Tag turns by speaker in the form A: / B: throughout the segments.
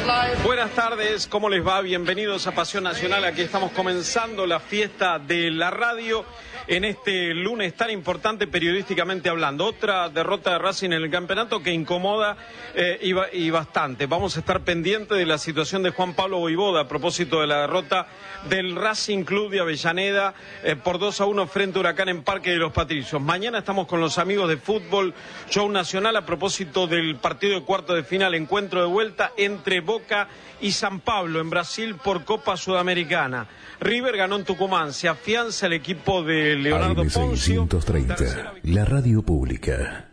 A: Buenas tardes, ¿cómo les va? Bienvenidos a Pasión Nacional. Aquí estamos comenzando la fiesta de la radio en este lunes tan importante periodísticamente hablando. Otra derrota de Racing en el campeonato que incomoda y bastante. Vamos a estar pendientes de la situación de Juan Pablo Voivoda a propósito de la derrota del Racing Club de Avellaneda por 2-1 frente a Huracán en Parque de los Patricios. Mañana estamos con los amigos de Fútbol Show Nacional a propósito del partido de cuarto de final, encuentro de vuelta entre Boca y San Pablo en Brasil por Copa Sudamericana. River ganó en Tucumán, se afianza el equipo de Leonardo Poncio.
B: AM630, la radio pública.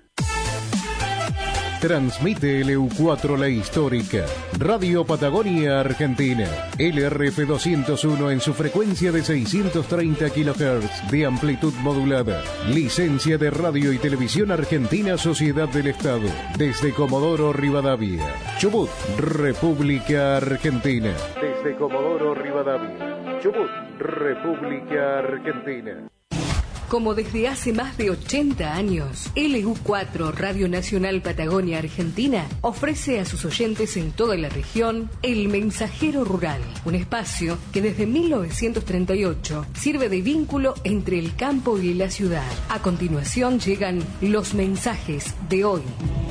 B: Transmite LU4 La Histórica, Radio Patagonia Argentina, LRF 201 en su frecuencia de 630 kHz de amplitud modulada. Licencia de Radio y Televisión Argentina Sociedad del Estado, desde Comodoro Rivadavia, Chubut, República Argentina. Desde Comodoro Rivadavia, Chubut, República Argentina.
C: Como desde hace más de 80 años, LU4 Radio Nacional Patagonia Argentina ofrece a sus oyentes en toda la región El Mensajero Rural, un espacio que desde 1938 sirve de vínculo entre el campo y la ciudad. A continuación llegan los mensajes de hoy.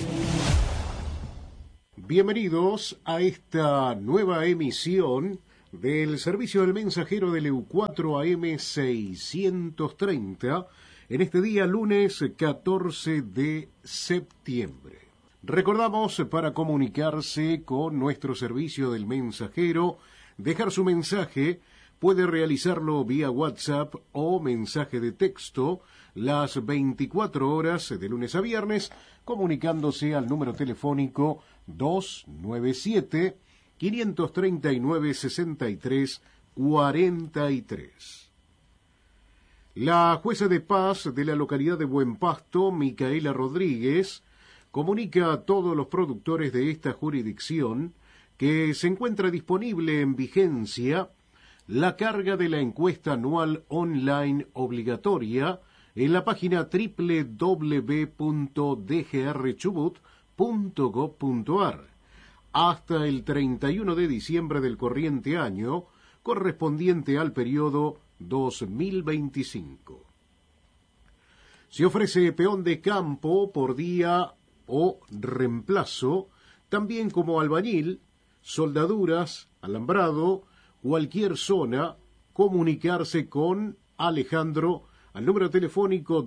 B: Bienvenidos a esta nueva emisión del servicio del mensajero del EU4 AM630 en este día lunes 14 de septiembre. Recordamos, para comunicarse con nuestro servicio del mensajero, dejar su mensaje, puede realizarlo vía WhatsApp o mensaje de texto las 24 horas de lunes a viernes, comunicándose al número telefónico 297-539-63-43. La jueza de paz de la localidad de Buen Pasto, Micaela Rodríguez, comunica a todos los productores de esta jurisdicción que se encuentra disponible en vigencia la carga de la encuesta anual online obligatoria en la página www.dgrchubut.gov.ar hasta el 31 de diciembre del corriente año, correspondiente al periodo 2025. Se ofrece peón de campo por día o reemplazo, también como albañil, soldaduras, alambrado, cualquier zona. Comunicarse con Alejandro al número telefónico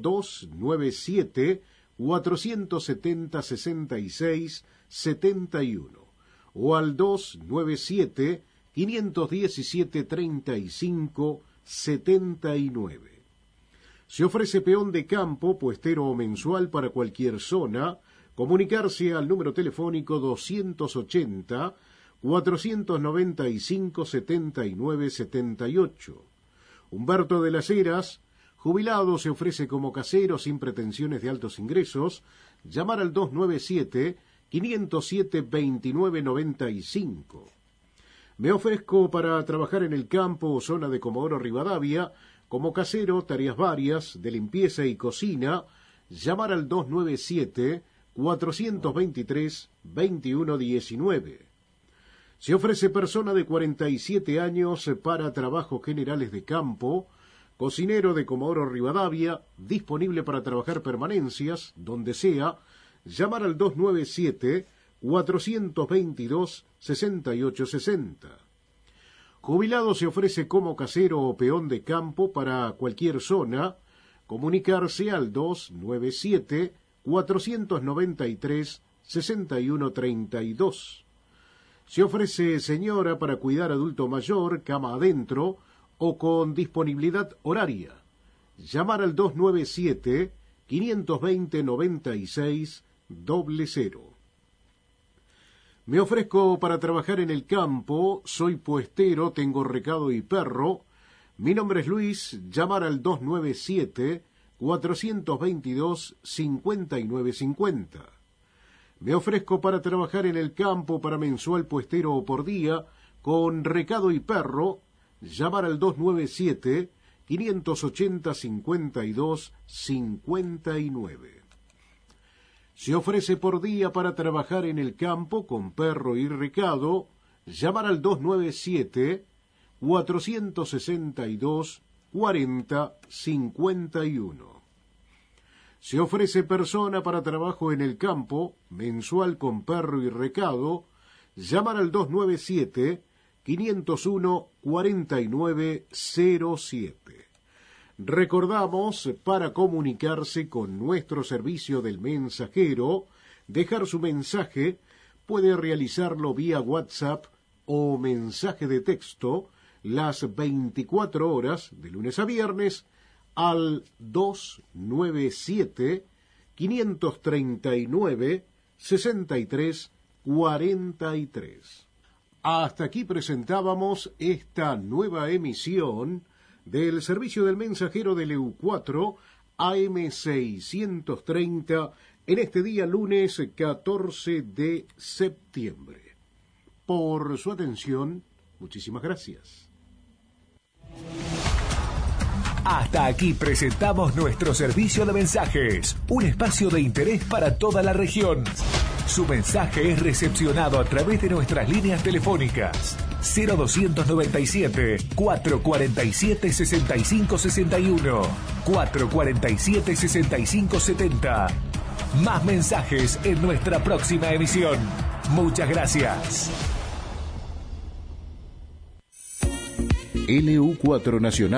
B: 297-470-6671 o al 297-517-3579. Se ofrece peón de campo, puestero o mensual para cualquier zona. Comunicarse al número telefónico 280-495-7978. Humberto de las Heras, jubilado, se ofrece como casero sin pretensiones de altos ingresos. Llamar al 297-507-2995. Me ofrezco para trabajar en el campo o zona de Comodoro Rivadavia, como casero, tareas varias, de limpieza y cocina. Llamar al 297-423-2119. Se ofrece persona de 47 años para trabajos generales de campo, cocinero de Comodoro Rivadavia, disponible para trabajar permanencias, donde sea. Llamar al 297-422-6860. Jubilado, se ofrece como casero o peón de campo para cualquier zona. Comunicarse al 297-493-6132. Se ofrece señora para cuidar adulto mayor, cama adentro o con disponibilidad horaria. Llamar al 297-520-9600. Me ofrezco para trabajar en el campo, soy puestero, tengo recado y perro. Mi nombre es Luis. Llamar al 297-422-5950. Me ofrezco para trabajar en el campo para mensual, puestero o por día, con recado y perro. Llamar al 297-580-5259. Se ofrece por día para trabajar en el campo con perro y recado. llamar al 297-462-4051. Se ofrece persona para trabajo en el campo, mensual con perro y recado, llamar al 297-501-4907. Recordamos, para comunicarse con nuestro servicio del mensajero, dejar su mensaje, puede realizarlo vía WhatsApp o mensaje de texto las 24 horas, de lunes a viernes, al 297-539-6343. Hasta aquí presentábamos esta nueva emisión del servicio del mensajero del EU4 AM630 en este día lunes 14 de septiembre. Por su atención, muchísimas gracias.
D: Hasta aquí presentamos nuestro servicio de mensajes, un espacio de interés para toda la región. Su mensaje es recepcionado a través de nuestras líneas telefónicas 0297-447-6561, 447-6570. Más mensajes en nuestra próxima emisión. Muchas gracias.
B: LU4 Nacional